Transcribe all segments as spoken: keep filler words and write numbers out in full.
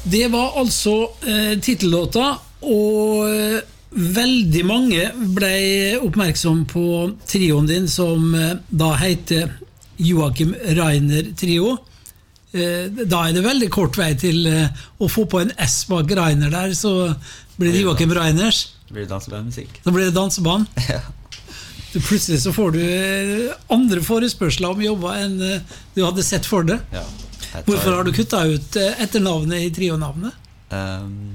Det var altså eh, titellåta, og eh, veldig mange ble oppmerksom på trioen din, som eh, da heter Joachim Reiner Trio. Eh, da er det veldig kort vei til eh, å få på en S bak Reiner der, så blir det Joachim Reiners. Det blir dansebandmusikk. Da blir det danseband. Ja. Plutselig så får du andre forespørsler om jobber enn du hadde sett for det. Ja, tar... Hvorfor har du kuttet ut etternavnet i trionavnet? Um,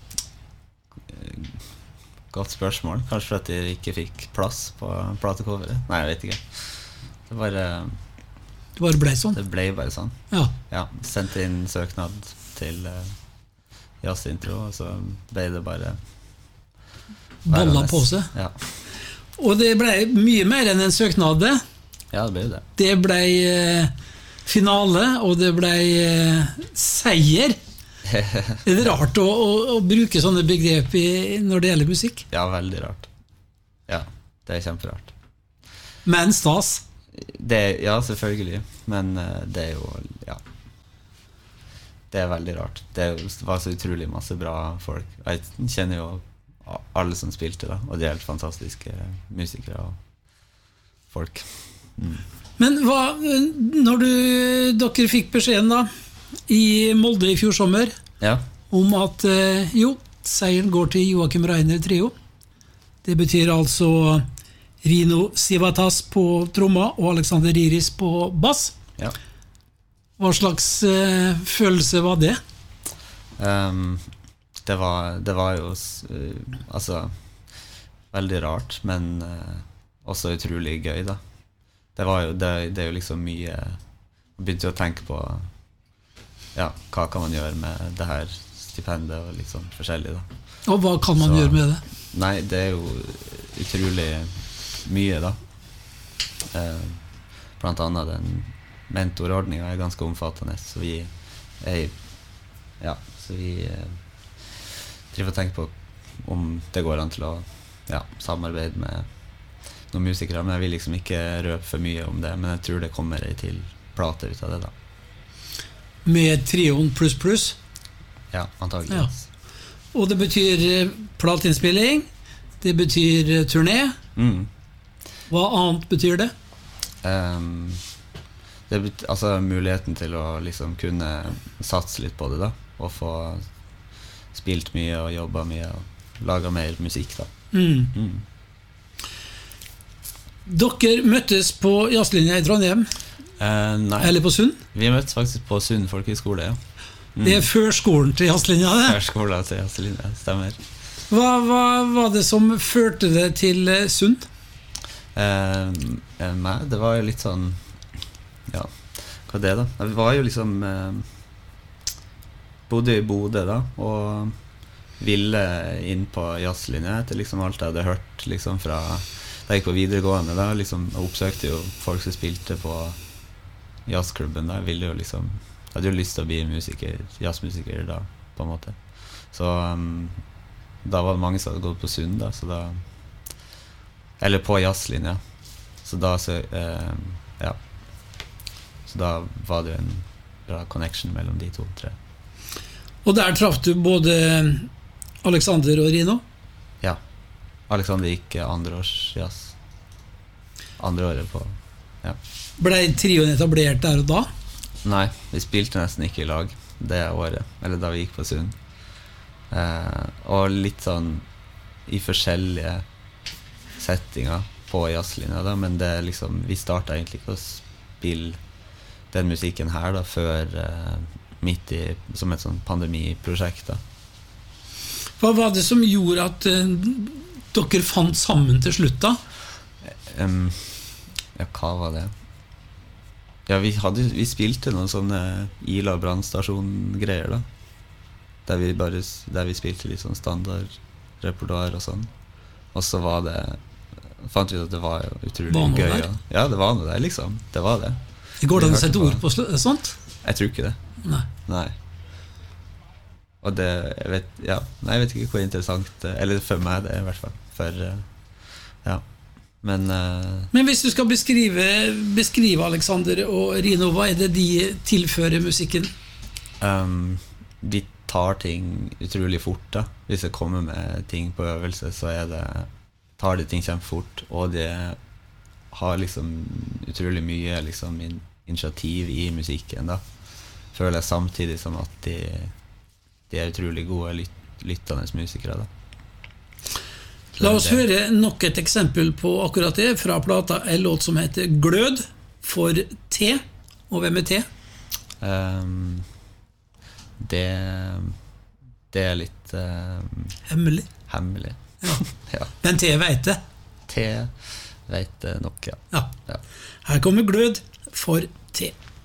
godt spørsmål. Kanskje for at jeg ikke fikk plass på platecoveret. Nei, jeg vet ikke. Det bare... Det bare ble sånn? Det ble bare sånn. Ja. Ja, sendte inn søknad til uh, Jazzintro, og så ble det bare... Balla på seg. Ja. Og det ble mye mer enn en søknad. Ja, det ble det. Det ble eh, finale, og det ble eh, seier. Er det rart å, å, å bruke sånne begrep i, når det gjelder musikk? Ja, veldig rart. Ja, det er kjemperart. Men stas? Det, ja, selvfølgelig. Men uh, det er jo, ja. Det er veldig rart. Det var så utrolig masse bra folk. Jeg kjenner jo alle som spilte da, og de er helt fantastiske musikere og folk. Mm. Men hva, når du, dere fikk beskjeden da, i Molde i fjor sommer, ja. om at, jo, seieren går til Joachim Reiner Trio. Det betyr altså Rino Sivatas på tromma og Alexander Riris på bass. Ja. Hva slags uh, følelse var det? Um, Det var, det var jo uh, altså, veldig rart, men uh, også utrolig gøy da. Det, var jo, det, det er jo liksom mye... Jeg begynte å tenke på ja, hva kan man gjøre med det her stipendet og liksom forskjellig da. Og hva kan man Så, gjøre med det? Nei, det er jo utrolig mye da. Uh, blant annet den mentorordningen er ganske omfattende, så vi er ja, så vi... Uh, Jeg får tenke på om det går an til å ja, samarbeide med noen musikere, men jeg vil liksom ikke røpe for mye om det, men jeg tror det kommer ei til plate ut av det da. Med trioen pluss pluss? Ja, antageligvis. Ja. Og det betyr plateinnspilling, det betyr turné. Mm. Hva annet betyr det? Um, det betyr, altså muligheten til å liksom kunne satse litt på det da, og få spilt mye og jobbet mye og laget mer musikk da. Mm. Mm. Dere møttes på jazzlinja i Trondheim? Eh, nei. Eller på Sund? Vi møttes faktisk på Sund folkehøgskole, ja. Mm. Det er før skolen til jazzlinja, det? Før skolen til jazzlinja, stemmer. Hva, hva var det som førte det til Sund? Eh, nei, det var jo litt sånn ja, hva er det da? Vi var jo liksom eh, bodde i Bodø da, og ville inn på jazzlinje etter liksom alt jeg hadde hørt liksom fra da jeg gikk på videregående da, liksom, og oppsøkte jo folk som spilte på jazzklubben da, jeg ville jo liksom, jeg hadde jo lyst til å bli musiker, jazzmusiker da, på en måte. Så um, da var det mange som hadde gått på Sund da, så da, eller på jazzlinja, så da så, eh, ja, så da var det jo en bra connection mellom de to, tre. Og der traff du både Alexander og Rino? Ja, Alexander gikk andre års jazz. Andre året på, ja. Ble trioen etablert der og da? Nei, vi spilte nesten ikke i lag det året, eller da vi gikk på Sund. Eh, og litt sånn i forskjellige settinger på jazzlinja da, men det liksom, vi startet egentlig ikke å spille den musikken her da, før... Eh, midt i, som et sånn pandemiprosjekt da. Hva var det som gjorde at uh, dere fant sammen til slutt da? Um, ja, hva var det? Ja, vi, hadde, vi spilte noen sånne Ila brannstasjon-greier da. Der vi, bare, der vi spilte litt sånn standard repertoar og sånn. Og så var det, fant vi ut at det var utrolig gøy. Ja. ja, det var noe der liksom. Det var det. Det går det an å sette ord på sånt? Jeg tror ikke det. Nei. Nei. Og det, jeg vet, ja, nei, jeg vet ikke hvor interessant, eller for meg det er i hvert fall, for, ja, men... Uh, men hvis du skal beskrive, beskrive Alexander og Rino, hva er det de tilfører musikken? Um, de tar ting utrolig fort da. Hvis jeg kommer med ting på øvelse, så er det, tar det ting kjempefort, og det har liksom utrolig mye liksom, in, initiativ i musikken da. Føler jeg samtidig som at de, de er utrolig gode lyt, lyttende musikere da. La oss høre nok et eksempel på akkurat det, fra plata en låt som heter Glød for T, og hvem er T? Um, det, det er litt um, Hemmelig. Hemmelig. Ja. Ja. Men T vet det. T vet det nok, ja. Ja. Ja. Her kommer Glød for T.